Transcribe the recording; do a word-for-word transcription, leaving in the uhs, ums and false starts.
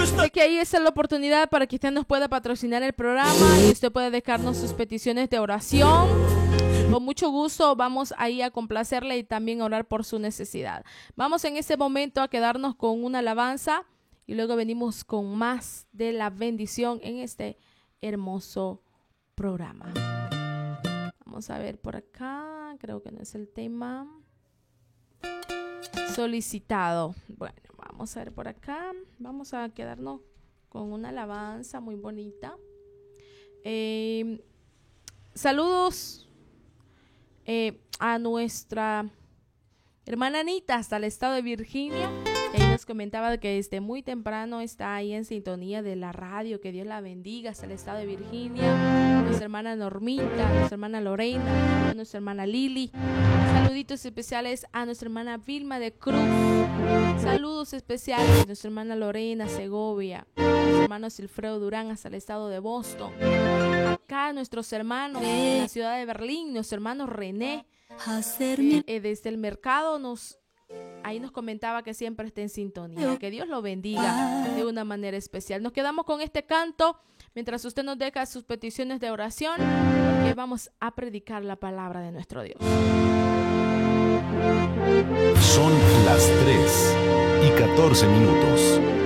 Así que ahí está la oportunidad para que usted nos pueda patrocinar el programa y usted puede dejarnos sus peticiones de oración. Con mucho gusto vamos ahí a complacerle y también orar por su necesidad. Vamos en este momento a quedarnos con una alabanza y luego venimos con más de la bendición en este hermoso programa. Vamos a ver por acá, creo que no es el tema solicitado. Bueno, vamos a ver por acá, vamos a quedarnos con una alabanza muy bonita. Eh, saludos eh, a nuestra hermana Anita hasta el estado de Virginia. Ella nos comentaba que desde muy temprano está ahí en sintonía de la radio. Que Dios la bendiga hasta el estado de Virginia. Nuestra hermana Normita, nuestra hermana Lorena, nuestra hermana Lili. Saluditos especiales a nuestra hermana Vilma de Cruz. Saludos especiales a nuestra hermana Lorena Segovia, nuestro hermano Silfredo Durán hasta el estado de Boston. Acá nuestros hermanos en la ciudad de Berlín, nuestro hermano René eh, eh, desde el mercado nos ahí nos comentaba que siempre está en sintonía. Que Dios lo bendiga de una manera especial. Nos quedamos con este canto mientras usted nos deja sus peticiones de oración, que vamos a predicar la palabra de nuestro Dios. Son las tres y catorce minutos.